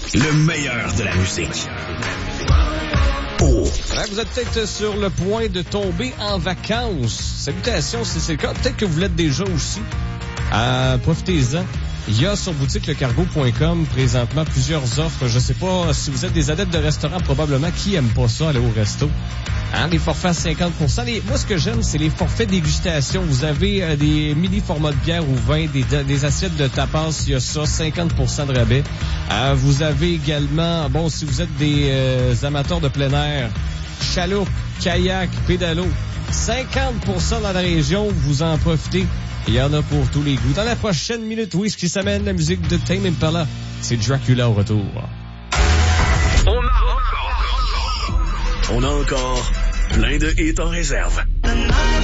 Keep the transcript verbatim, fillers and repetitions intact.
Le meilleur de la musique. Oh. Vous êtes peut-être sur le point de tomber en vacances. Salutations, si c'est le cas. Peut-être que vous l'êtes déjà aussi. Euh, profitez-en. Il y a sur boutique le cargo point com présentement plusieurs offres. Je sais pas si vous êtes des adeptes de restaurants, probablement qui aime pas ça, aller au resto. Hein, les forfaits à cinquante pour cent. Les, moi, ce que j'aime, c'est les forfaits dégustation. Vous avez euh, des mini formats de bière ou vin, des, des assiettes de tapas, il y a ça, cinquante pour cent de rabais. Euh, vous avez également, bon, si vous êtes des euh, amateurs de plein air, chaloupe, kayak, pédalo, cinquante pour cent dans la région, vous en profitez. Il y en a pour tous les goûts. Dans la prochaine minute, oui, ce qui s'amène, la musique de Tame Impala, c'est Dracula au retour. On a encore, on a encore plein de hits en réserve.